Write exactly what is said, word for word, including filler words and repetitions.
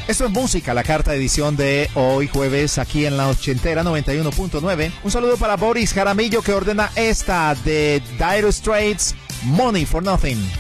Esto es música, la carta edición de hoy jueves aquí en la ochentera noventa y uno punto nueve. Un saludo para Boris Jaramillo que ordena esta de Dire Straits, Money for Nothing.